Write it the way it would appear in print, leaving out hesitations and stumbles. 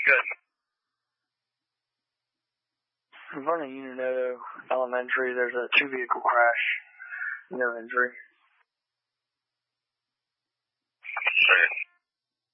Good. In front of Unionetto Elementary, there's a 2-vehicle crash. No injury.